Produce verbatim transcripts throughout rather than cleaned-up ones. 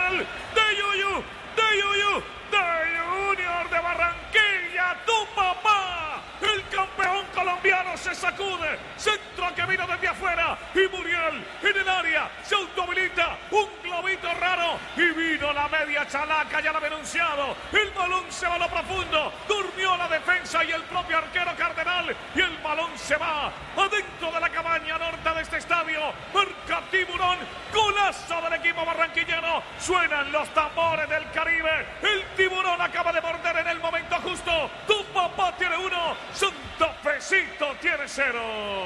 Muriel, de Yuyu, de Yuyu, de Junior de Barranquilla, tu papá, el campeón colombiano se sacude, centro que vino desde afuera y Muriel en el área, se autohabilita, un globito raro y vino la media chalaca, ya lo había anunciado, el balón se va a lo profundo, durmió la defensa y el propio arquero Cardenal y el balón se va adentro de la cabaña norte de este estadio, marca Tiburón, golazo del equipo barranquillero, suenan los tambores del Caribe, el Tiburón acaba de morder en el momento justo, tu papá tiene uno, Santa Fecito tiene cero.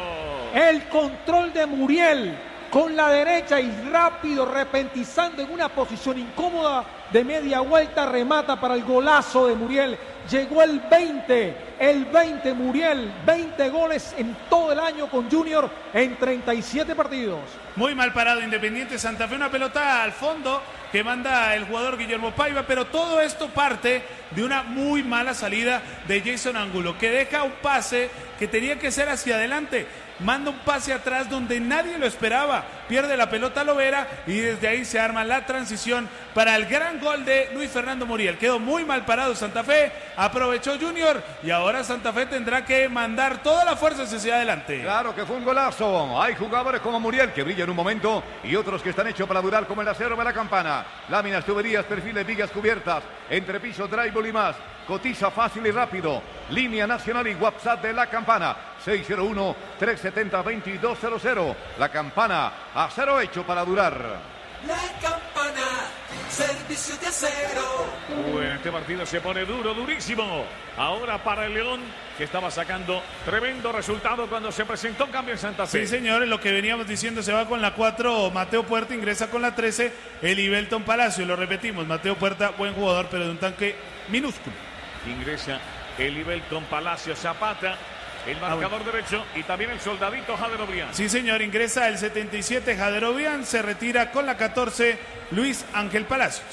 El control de Muriel con la derecha y rápido repentizando en una posición incómoda de media vuelta, remata para el golazo de Muriel. Llegó el veinte, el veinte Muriel, veinte goles en todo el año con Junior en treinta y siete partidos. Muy mal parado Independiente Santa Fe, una pelota al fondo que manda el jugador Guillermo Paiva, pero todo esto parte de una muy mala salida de Jason Angulo, que deja un pase que tenía que ser hacia adelante, manda un pase atrás donde nadie lo esperaba, pierde la pelota Lovera y desde ahí se arma la transición para el gran gol de Luis Fernando Muriel. Quedó muy mal parado Santa Fe, aprovechó Junior y ahora Santa Fe tendrá que mandar toda la fuerza hacia adelante. Claro que fue un golazo. Hay jugadores como Muriel que brilla en un momento y otros que están hechos para durar, como el acero de la Campana. Láminas, tuberías, perfiles, vigas cubiertas, entrepiso, drywall y más. Cotiza fácil y rápido. Línea nacional y WhatsApp de La Campana. seis cero uno, tres siete cero, dos dos cero cero. La Campana, acero hecho para durar. La Campana, servicio de acero. Bueno, este partido se pone duro, durísimo. Ahora para el León, que estaba sacando tremendo resultado cuando se presentó cambio en Santa Fe. Sí, señores, lo que veníamos diciendo, se va con la cuatro Mateo Puerta, ingresa con la trece el Ibelton Palacio. Lo repetimos, Mateo Puerta, buen jugador, pero de un tanque minúsculo. Ingresa el Ibelton Palacio, Zapata, el marcador ah, bueno. derecho, y también el soldadito Jader Obrián. Sí, señor, ingresa el setenta y siete Jader Obrián, se retira con la catorce Luis Ángel Palacios.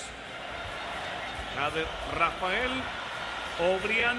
Jader Rafael Obrián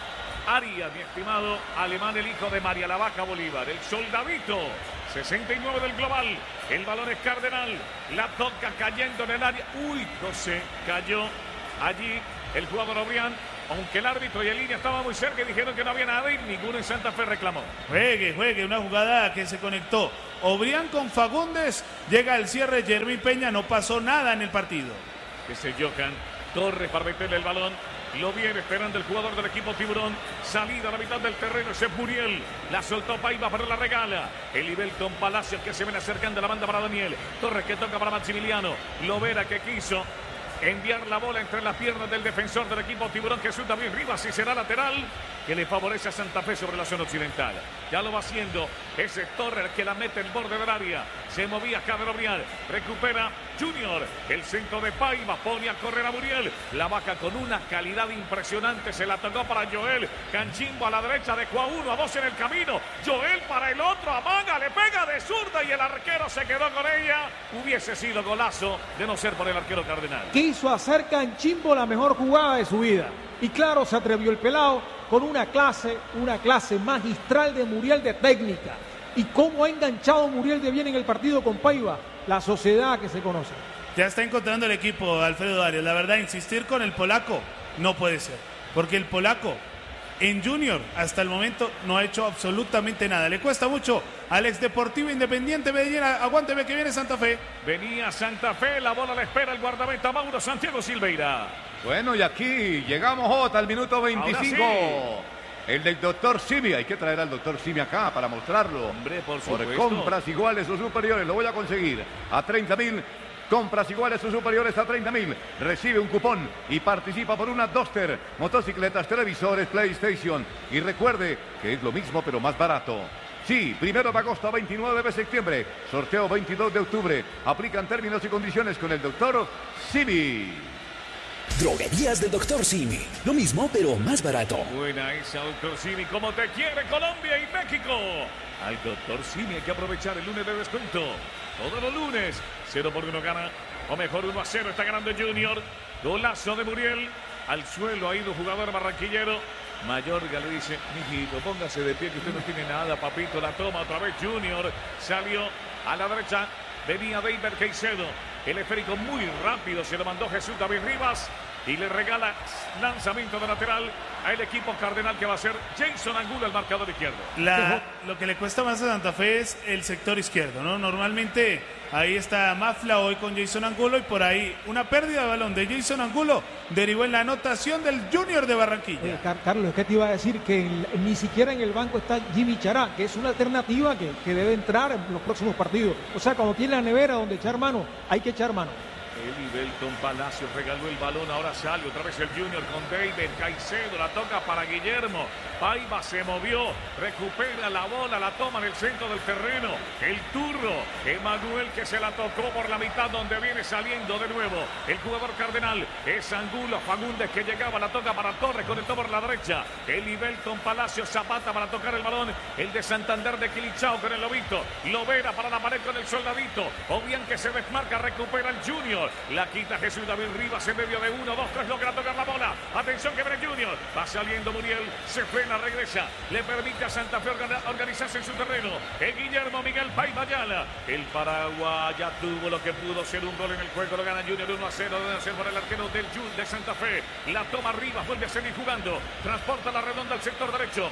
Arias, mi estimado alemán, el hijo de María la Vaca Bolívar, el soldadito, sesenta y nueve del global, el balón es Cardenal, la toca cayendo en el área, uy, no sé, cayó allí el jugador Obrián, aunque el árbitro y el línea estaba muy cerca y dijeron que no había nada y ninguno en Santa Fe reclamó. Juegue, juegue, una jugada que se conectó Obrián con Fagundes, llega el cierre Jeremy Peña, no pasó nada en el partido. Ese Johan Torres para meterle el balón, lo viene esperando el jugador del equipo Tiburón, salida a la mitad del terreno, ese es Muriel, la soltó Paiva, pero la regala, el Ibelton Palacios que se ven acercando a la banda para Daniel, Torres que toca para Maximiliano, Lovera que quiso enviar la bola entre las piernas del defensor del equipo Tiburón, Jesús David Rivas, y será lateral que le favorece a Santa Fe sobre la zona occidental. Ya lo va haciendo ese Torres que la mete en borde del área, se movía Jader Obrián, recupera Junior, el centro de Paiva, pone a correr a Muriel, la Vaca con una calidad impresionante, se la tocó para Joel, Canchimbo a la derecha, dejó a uno, a dos en el camino, Joel para el otro, amaga, le pega de zurda y el arquero se quedó con ella, hubiese sido golazo de no ser por el arquero Cardenal. Quiso hacer Canchimbo la mejor jugada de su vida y claro, se atrevió el pelado con una clase, una clase magistral de Muriel de técnica. Y cómo ha enganchado Muriel de bien en el partido con Paiva, la sociedad que se conoce. Ya está encontrando el equipo Alfredo Arias. La verdad, insistir con el polaco no puede ser. Porque el polaco en Junior hasta el momento no ha hecho absolutamente nada. Le cuesta mucho al ex Deportivo Independiente Medellín. Aguánteme que viene Santa Fe. Venía Santa Fe, la bola le espera el guardameta Mauro Santiago Silveira. Bueno, y aquí llegamos, Jota, al minuto veinticinco. El del doctor Simi, hay que traer al doctor Simi acá para mostrarlo. Hombre, por supuesto. Por compras iguales o superiores, lo voy a conseguir a treinta mil. Compras iguales o superiores a treinta mil. Recibe un cupón y participa por una Duster, motocicletas, televisores, PlayStation. Y recuerde que es lo mismo pero más barato. Sí, primero de agosto a veintinueve de septiembre. Sorteo veintidós de octubre. Aplican términos y condiciones con el doctor Simi. Droguerías del doctor Simi. Lo mismo, pero más barato. Buena esa, doctor Simi. Como te quiere Colombia y México. Al doctor Simi hay que aprovechar el lunes de descuento. Todos los lunes. cero por uno gana. O mejor, uno a cero está ganando Junior. Golazo de Muriel. Al suelo ha ido jugador barranquillero. Mayorga le dice, mijito, póngase de pie que usted no tiene nada, papito. La toma otra vez Junior. Salió a la derecha. Venía David Caicedo. El esférico muy rápido se lo mandó Jesús David Rivas y le regala lanzamiento de lateral al equipo cardenal, que va a ser Jason Angulo, el marcador izquierdo. La, lo que le cuesta más a Santa Fe es el sector izquierdo, ¿no? Normalmente ahí está Mafla hoy con Jason Angulo, y por ahí una pérdida de balón de Jason Angulo derivó en la anotación del Junior de Barranquilla. Eh, Carlos, es que te iba a decir que el, ni siquiera en el banco está Jimmy Chará, que es una alternativa que, que debe entrar en los próximos partidos. O sea, cuando tiene la nevera donde echar mano, hay que echar mano. Elivelton Palacios regaló el balón, ahora sale otra vez el Junior con David Caicedo, la toca para Guillermo. Paiva se movió, recupera la bola, la toma en el centro del terreno. El turro, Emanuel, que se la tocó por la mitad, donde viene saliendo de nuevo el jugador cardenal. Es Angulo, Fagundes, que llegaba, la toca para Torres, conectó por la derecha. Elivelton Palacios, Zapata para tocar el balón. El de Santander de Quilichao con el Lobito. Lovera para la pared con el Soldadito. O bien que se desmarca, recupera el Junior. La quita Jesús David Rivas en medio de uno, dos, tres, logra tocar la bola. Atención que viene Junior. Va saliendo Muriel, se frena, regresa. Le permite a Santa Fe organizarse en su terreno. El Guillermo Miguel Paiva Ayala. El Paraguay ya tuvo lo que pudo ser un gol en el juego. Lo gana Junior uno a cero. Debe ser por el arquero del Junior de Santa Fe. La toma Rivas, vuelve a seguir jugando. Transporta la redonda al sector derecho.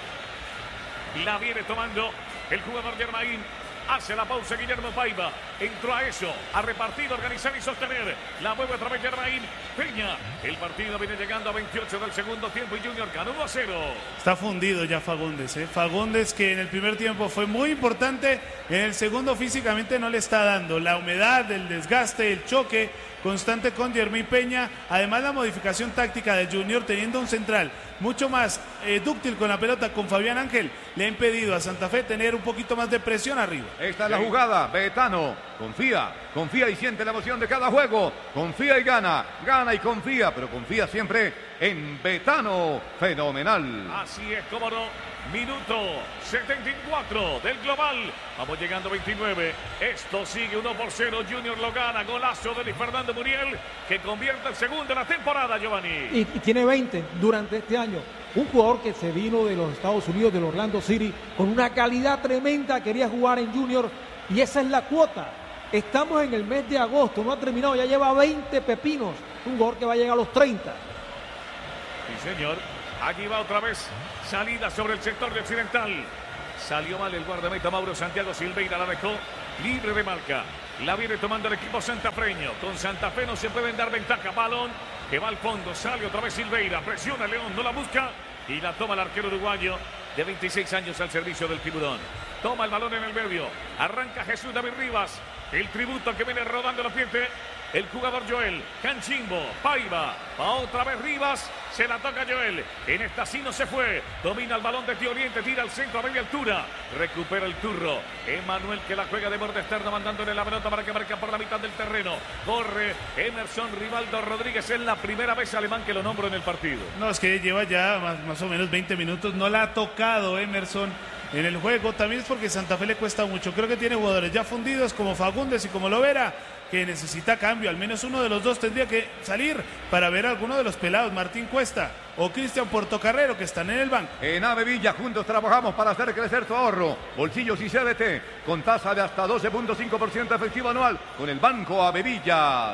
La viene tomando el jugador Germain. Hace la pausa Guillermo Paiva. Entró a eso, a repartir, organizar y sostener. La mueve otra vez Germain Peña. El partido viene llegando a veintiocho del segundo tiempo y Junior ganó uno a cero. Está fundido ya Fagundes, ¿eh? Fagundes, que en el primer tiempo fue muy importante, en el segundo físicamente no le está dando. La humedad, el desgaste, el choque constante con Germain Peña. Además la modificación táctica de Junior, teniendo un central mucho más eh, dúctil con la pelota, con Fabián Ángel, le ha impedido a Santa Fe tener un poquito más de presión arriba. Esta es la jugada, Betano, confía, confía y siente la emoción de cada juego, confía y gana, gana y confía, pero confía siempre en Betano, fenomenal. Así es, cómo no. Minuto setenta y cuatro del global. Vamos llegando a veintinueve. Esto sigue uno por cero. Junior lo gana. Golazo de Luis Fernando Muriel, que convierte el segundo de la temporada, Giovanni. Y, y tiene veinte durante este año. Un jugador que se vino de los Estados Unidos, del Orlando City, con una calidad tremenda. Quería jugar en Junior y esa es la cuota. Estamos en el mes de agosto. No ha terminado. Ya lleva veinte pepinos. Un jugador que va a llegar a los treinta. Sí, señor. Aquí va otra vez. Salida sobre el sector de occidental. Salió mal el guardameta Mauro Santiago Silveira. La dejó libre de marca. La viene tomando el equipo santafreño. Con Santa Fe no se pueden dar ventaja. Balón que va al fondo. Sale otra vez Silveira. Presiona León. No la busca. Y la toma el arquero uruguayo de veintiséis años al servicio del Tiburón. Toma el balón en el medio. Arranca Jesús David Rivas. El tributo que viene rodando los pies. El jugador Joel, Canchimbo, Paiva, va otra vez Rivas, se la toca Joel, en esta sí no se fue, domina el balón de Tío Oriente, tira al centro a media altura, recupera el turro, Emanuel que la juega de borde externo, mandándole la pelota para que marque por la mitad del terreno, corre Emerson Rivaldo Rodríguez, es la primera vez alemán que lo nombro en el partido. No, es que lleva ya más, más o menos veinte minutos, no la ha tocado Emerson en el juego, también es porque Santa Fe le cuesta mucho, creo que tiene jugadores ya fundidos como Fagundes y como Lovera, que necesita cambio, al menos uno de los dos tendría que salir para ver a alguno de los pelados, Martín Cuesta o Cristian Portocarrero, que están en el banco. En Avevilla juntos trabajamos para hacer crecer tu ahorro, bolsillos y C D T, con tasa de hasta doce punto cinco por ciento efectivo anual, con el Banco Avevillas.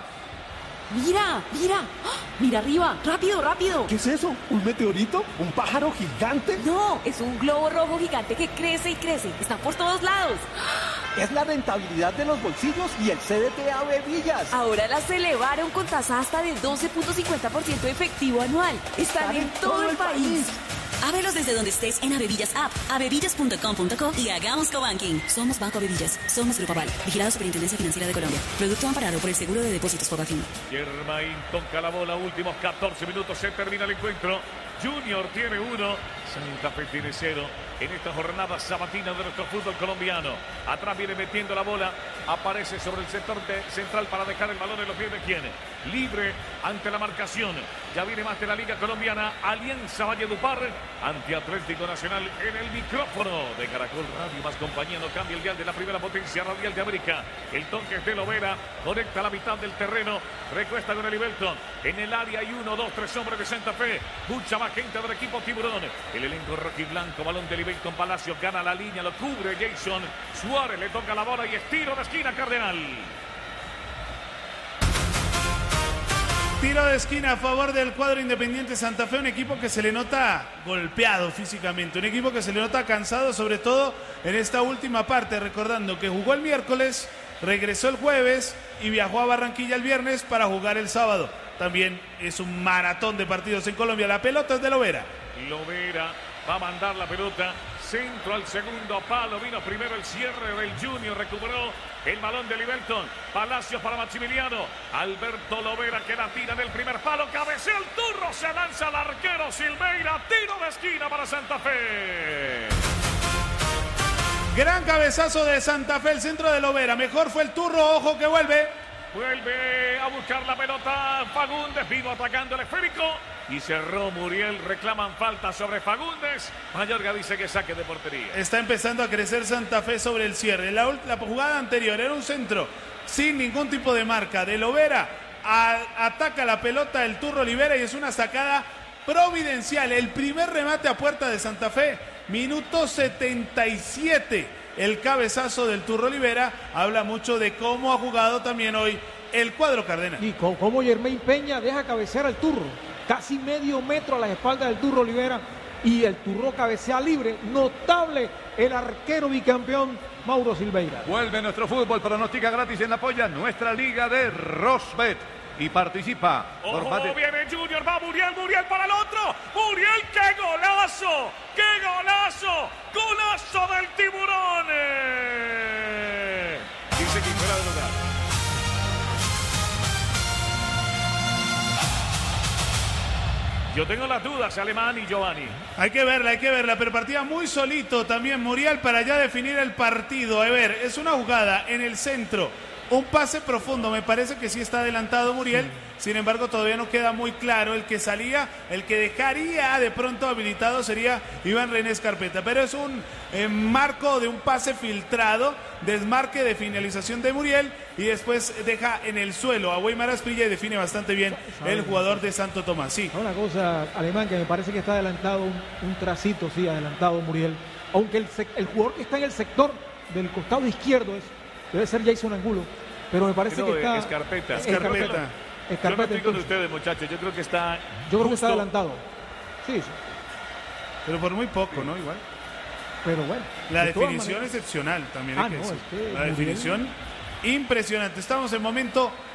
Mira, mira, ¡ah! Mira arriba, rápido, rápido. ¿Qué es eso? ¿Un meteorito? ¿Un pájaro gigante? No, es un globo rojo gigante que crece y crece, está por todos lados. Es la rentabilidad de los bolsillos y el C D T Avevillas. Ahora las elevaron con tasa hasta de doce punto cincuenta por ciento efectivo anual. Están, Están en, en todo, todo el país. país. Ábrelos desde donde estés en Avevillas App, avevillas punto com punto co y hagamos cobanking. Somos Banco Avevillas, somos Grupo Aval, vigilado Superintendencia Financiera de Colombia. Producto amparado por el Seguro de Depósitos Pobafin. Germain toca la bola, últimos catorce minutos, se termina el encuentro. Junior tiene uno, Santa Fe tiene cero. En esta jornada sabatina de nuestro fútbol colombiano. Atrás viene metiendo la bola. Aparece sobre el sector de central para dejar el balón en los pies de quién. Libre ante la marcación. Ya viene más de la Liga Colombiana. Alianza Valledupar ante Atlético Nacional en el micrófono de Caracol Radio más compañía. No cambia el dial de la primera potencia radial de América. El toque es de Lovera. Conecta la mitad del terreno. Recuesta con el Elivelton. En el área hay uno, dos, tres hombres de Santa Fe. Mucha más gente del equipo Tiburón. El elenco rojiblanco. Balón de Elivelton Palacio. Gana la línea. Lo cubre Jason Suárez. Le toca la bola y estiro de esquina Cardenal. Tiro de esquina a favor del cuadro Independiente Santa Fe, un equipo que se le nota golpeado físicamente, un equipo que se le nota cansado, sobre todo en esta última parte, recordando que jugó el miércoles, regresó el jueves y viajó a Barranquilla el viernes para jugar el sábado. También es un maratón de partidos en Colombia. La pelota es de Lovera. Lovera va a mandar la pelota. Centro al segundo palo. Vino primero el cierre del Junior. Recuperó el balón de Libelton. Palacios para Maximiliano. Alberto Lovera que la tira en el primer palo. Cabecea el turro. Se lanza el arquero Silveira. Tiro de esquina para Santa Fe. Gran cabezazo de Santa Fe, el centro de Lovera. Mejor fue el turro. Ojo que vuelve. Vuelve a buscar la pelota Fagundes, vino atacando el esférico y cerró Muriel. Reclaman falta sobre Fagundes. Mayorga dice que saque de portería. Está empezando a crecer Santa Fe sobre el cierre. La, la jugada anterior era un centro sin ningún tipo de marca de Lovera. A, ataca la pelota el turro Olivera y es una sacada providencial. El primer remate a puerta de Santa Fe. Minuto setenta y siete. El cabezazo del turro Olivera habla mucho de cómo ha jugado también hoy el cuadro Cardenal. Y con, cómo Yermain Peña deja cabecear al turro. Casi medio metro a la espalda del turro Olivera. Y el turro cabecea libre. Notable el arquero bicampeón Mauro Silveira. Vuelve nuestro fútbol, pronostica gratis en la polla, nuestra liga de Rosbet. Y participa. Ojo, por parte... viene Junior, va Muriel, Muriel para el otro. Muriel, qué golazo, qué golazo, golazo del Tiburón. Dice que fuera de lugar. Yo tengo las dudas, Alemán y Giovanni. Hay que verla, hay que verla, pero partía muy solito también Muriel para ya definir el partido. A ver, es una jugada en el centro. Un pase profundo, me parece que sí está adelantado Muriel, sin embargo todavía no queda muy claro. El que salía, el que dejaría de pronto habilitado sería Iván René Escarpeta, pero es un eh, marco de un pase filtrado, desmarque de finalización de Muriel y después deja en el suelo a Weimar Asprilla y define bastante bien el jugador de Santo Tomás. Sí. Una cosa, Alemán, que me parece que está adelantado un, un tracito, sí, adelantado Muriel, aunque el, el jugador que está en el sector del costado izquierdo es debe ser Jason Angulo, pero me parece creo que está... Escarpeta. Escarpeta. Escarpeta. Yo no estoy con ustedes, muchachos. Yo creo que está... Yo creo justo... que está adelantado. Sí, sí. Pero por muy poco, ¿no? Igual. Pero bueno. La definición excepcional también hay ah, que no, decir. es que La definición impresionante. Estamos en momento